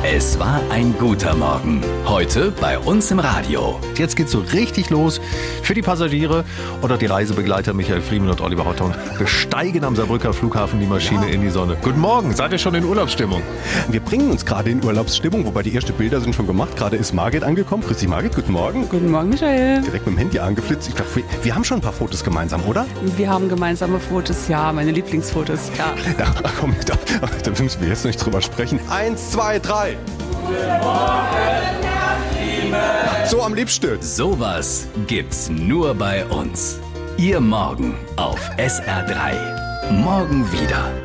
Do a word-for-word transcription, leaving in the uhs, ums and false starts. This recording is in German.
Es war ein guter Morgen. Heute bei uns im Radio. Jetzt geht's so richtig los. Für die Passagiere oder die Reisebegleiter Michael Friemann und Oliver Hotton besteigen am Saarbrücker Flughafen die Maschine ja. in die Sonne. Guten Morgen, seid ihr schon in Urlaubsstimmung? Wir bringen uns gerade in Urlaubsstimmung, wobei die ersten Bilder sind schon gemacht. Gerade ist Margit angekommen. Grüß dich, Margit, guten Morgen. Guten Morgen, Michael. Direkt mit dem Handy angeflitzt. Ich glaube, wir, wir haben schon ein paar Fotos gemeinsam, oder? Wir haben gemeinsame Fotos, ja, meine Lieblingsfotos, ja. Da, komm, da, da müssen wir jetzt nicht drüber sprechen. Eins, zwei, drei. Guten Morgen, so am liebsten. Sowas gibt's nur bei uns. Ihr Morgen auf S R drei. Morgen wieder.